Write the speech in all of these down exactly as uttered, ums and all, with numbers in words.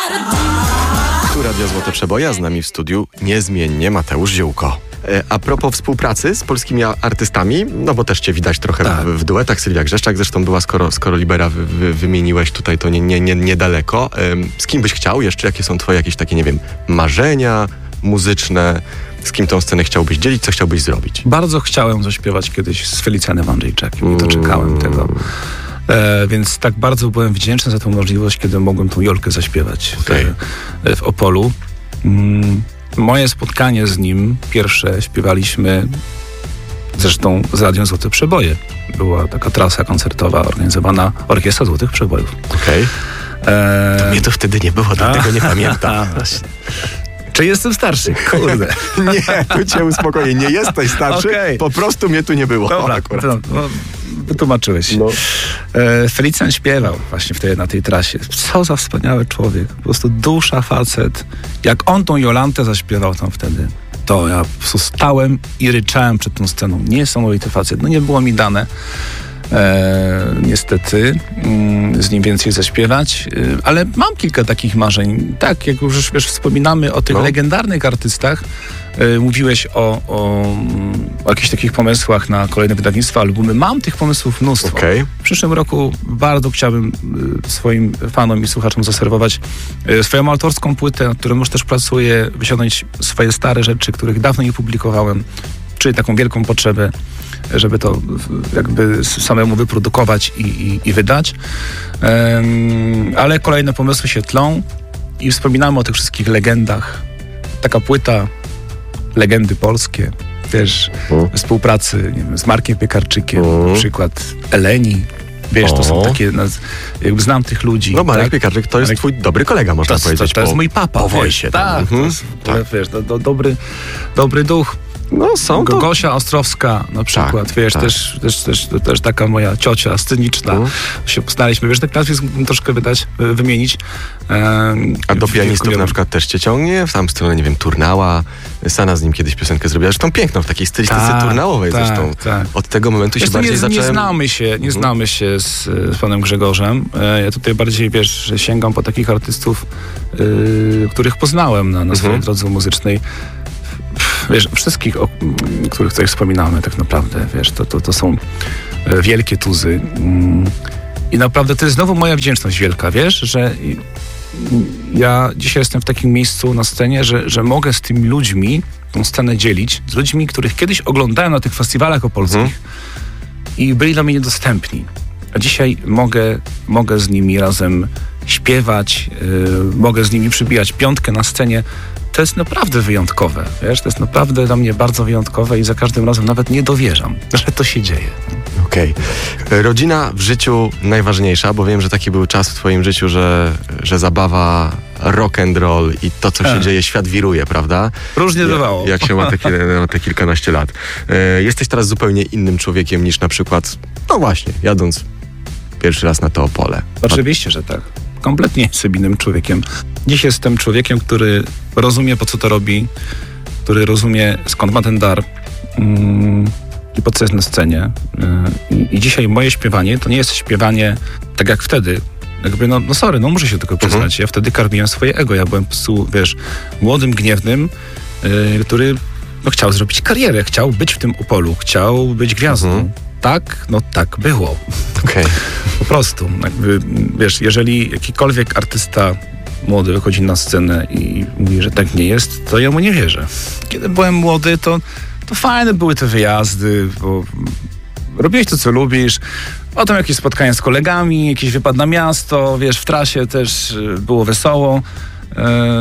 Tu Radio Złote Przeboje, z nami w studiu niezmiennie Mateusz Ziółko. E, a propos współpracy z polskimi artystami, no bo też cię widać trochę tak. w, w duetach. Sylwia Grzeszczak zresztą była, skoro, skoro Libera wy, wy, wymieniłeś tutaj, to nie, nie, nie, niedaleko. E, z kim byś chciał jeszcze? Jakie są twoje jakieś takie, nie wiem, marzenia muzyczne? Z kim tą scenę chciałbyś dzielić? Co chciałbyś zrobić? Bardzo chciałem zaśpiewać kiedyś z Felicjanem Andrzejczakiem i doczekałem mm. tego. E, więc tak bardzo byłem wdzięczny za tę możliwość, kiedy mogłem tą Jolkę zaśpiewać okay. w, w Opolu. Mm, moje spotkanie z nim, pierwsze śpiewaliśmy zresztą z Radiem Złote Przeboje. Była taka trasa koncertowa organizowana Orkiestra Złotych Przebojów. Okej. Okay. To mnie to wtedy nie było, dlatego nie pamiętam. Właśnie. Czy jestem starszy? Kurde. Nie, tu cię uspokoję. Nie jesteś starszy, okay. Po prostu mnie tu nie było. Dobra, to, no, wytłumaczyłeś. No. E, Felicjan śpiewał właśnie wtedy na tej trasie. Co za wspaniały człowiek. Po prostu dusza, facet. Jak on tą Jolantę zaśpiewał tam wtedy, to ja po prostu stałem i ryczałem przed tą sceną. Niesamowity facet. No nie było mi dane. E, niestety mm, z nim więcej zaśpiewać, e, ale mam kilka takich marzeń. Tak, jak już wiesz, wspominamy o tych no. legendarnych artystach, e, mówiłeś o, o, o jakichś takich pomysłach na kolejne wydawnictwa, albumy. Mam tych pomysłów mnóstwo. Okay. W przyszłym roku bardzo chciałbym e, swoim fanom i słuchaczom zaserwować e, swoją autorską płytę, nad którą już też pracuję, wyciągnąć swoje stare rzeczy, których dawno nie publikowałem, czyli taką wielką potrzebę, żeby to jakby samemu wyprodukować i, i, i wydać. Um, ale kolejne pomysły się tlą i wspominamy o tych wszystkich legendach. Taka płyta, legendy polskie, też mm. współpracy nie wiem, z Markiem Piekarczykiem, mm. na przykład Eleni. Wiesz, o. to są takie, no, jakby znam tych ludzi. No Marek tak? Piekarczyk to jest Marek... twój dobry kolega, można to, powiedzieć. To, to jest mój papa. Po wojsie. Tak, mhm. to jest, tak. wiesz, do, do, dobry, dobry duch. No są to... Gosia Ostrowska na przykład, tak, wiesz, tak. Też, też, też, też taka moja ciocia sceniczna. Mm. Się poznaliśmy, wiesz, tak nazwisk troszkę wydać, wymienić. Um, A do pianistów na przykład też cię ciągnie? W samą stronę, nie wiem, Turnała. Sana z nim kiedyś piosenkę zrobiła. Zresztą piękną, w takiej stylistyce tak, turnałowej tak, zresztą. Tak. Od tego momentu wiesz, się bardziej nie, zacząłem... Nie znamy się, nie mhm. znamy się z, z panem Grzegorzem. Ja tutaj bardziej, wiesz, sięgam po takich artystów, yy, których poznałem na, na swojej mhm. drodze muzycznej. Wiesz, wszystkich, o których tutaj wspominamy tak naprawdę, wiesz, to, to, to są wielkie tuzy. I naprawdę to jest znowu moja wdzięczność wielka, wiesz, że ja dzisiaj jestem w takim miejscu na scenie, że, że mogę z tymi ludźmi tą scenę dzielić, z ludźmi, których kiedyś oglądałem na tych festiwalach opolskich mhm. i byli dla mnie niedostępni. A dzisiaj mogę, mogę z nimi razem śpiewać, yy, mogę z nimi przybijać piątkę na scenie. To jest naprawdę wyjątkowe, wiesz, to jest naprawdę dla mnie bardzo wyjątkowe i za każdym razem nawet nie dowierzam, że to się dzieje. Okej. Okay. Rodzina w życiu najważniejsza, bo wiem, że taki był czas w twoim życiu, że, że zabawa, rock and roll i to, co się e. dzieje, świat wiruje, prawda? Różnie bywało. Jak się ma te, ma te kilkanaście lat. E, jesteś teraz zupełnie innym człowiekiem niż na przykład, no właśnie, jadąc pierwszy raz na to Opole. Oczywiście, że tak. Kompletnie jestem innym człowiekiem. Dziś jestem człowiekiem, który rozumie, po co to robi, który rozumie, skąd ma ten dar mm, i po co jest na scenie. Yy, I dzisiaj moje śpiewanie to nie jest śpiewanie tak jak wtedy. Jakby, no, no sorry, no muszę się tylko przyznać. Mhm. Ja wtedy karmiłem swoje ego. Ja byłem po prostu, wiesz, młodym, gniewnym, yy, który no, chciał zrobić karierę, chciał być w tym Opolu, chciał być gwiazdą. Mhm. Tak, no tak było. Okej. Okay. Po prostu. Jakby, wiesz, jeżeli jakikolwiek artysta młody wychodzi na scenę i mówi, że tak nie jest, to ja mu nie wierzę. Kiedy byłem młody, to, to fajne były te wyjazdy, bo robiłeś to, co lubisz. Potem jakieś spotkania z kolegami, jakiś wypad na miasto, wiesz, w trasie też było wesoło. Yy,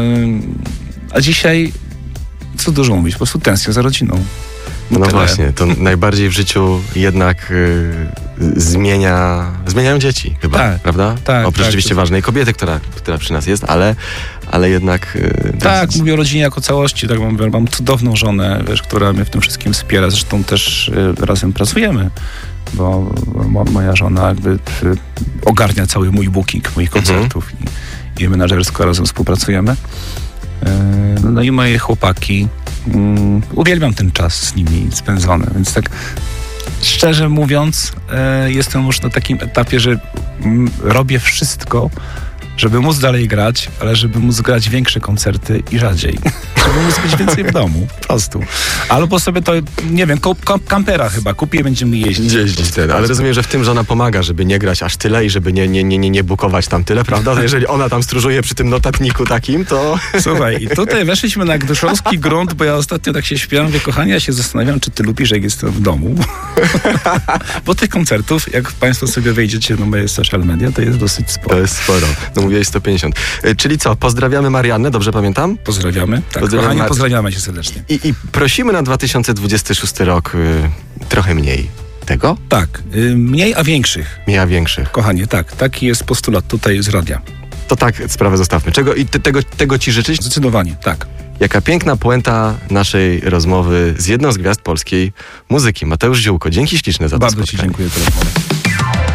a dzisiaj, co dużo mówić, po prostu tęsknię za rodziną. No tyle. Właśnie, to najbardziej w życiu jednak y, zmienia, zmieniają dzieci chyba, tak, prawda? Tak, Oprócz tak, oczywiście to... ważnej kobiety, która, która przy nas jest, ale, ale jednak... Y, tak, jest... mówię o rodzinie jako całości, tak mam, mam cudowną żonę, wiesz, która mnie w tym wszystkim wspiera, zresztą też y, razem pracujemy, bo, bo moja żona jakby y, ogarnia cały mój booking moich koncertów mhm. i, i menadżersko razem współpracujemy. Y, no i moje chłopaki, Um, uwielbiam ten czas z nimi spędzony, więc tak szczerze mówiąc e, jestem już na takim etapie, że m, robię wszystko, żeby móc dalej grać, ale żeby móc grać większe koncerty i rzadziej. Żeby móc być więcej w domu, po prostu. Albo sobie to, nie wiem, ko- ko- kampera chyba kupię i będziemy jeździć. Jeździć ten, ale rozumiem, że w tym żona pomaga, żeby nie grać aż tyle i żeby nie, nie, nie, nie, nie bukować tam tyle, prawda? Jeżeli ona tam stróżuje przy tym notatniku takim, to... Słuchaj, i tutaj weszliśmy na gdyszowski grunt, bo ja ostatnio tak się śpiewam, mówię, kochanie, ja się zastanawiam, czy ty lubisz, jak jestem w domu. Bo tych koncertów, jak państwo sobie wejdziecie na moje social media, to jest dosyć sporo. To jest sporo. No mówiłeś sto pięćdziesiąt. Y, Czyli co, pozdrawiamy Mariannę, dobrze pamiętam? Pozdrawiamy. Tak, Pozdrawiamy kochanie, Mar- pozdrawiamy cię serdecznie. I, i prosimy na dwa tysiące dwudziesty szósty rok y, trochę mniej tego, Tak, y, mniej, a większych. mniej a większych. Kochanie, tak, taki jest postulat tutaj z radia. To tak, sprawę zostawmy. Czego, i te, tego, tego ci życzyć? Zdecydowanie, tak. Jaka piękna puenta naszej rozmowy z jedną z gwiazd polskiej muzyki. Mateusz Ziółko, dzięki śliczne za to Bardzo ci spotkanie. dziękuję za rozmowę.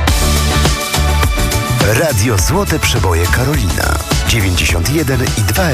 Radio Złote Przeboje Karolina dziewięćdziesiąt jeden i dwa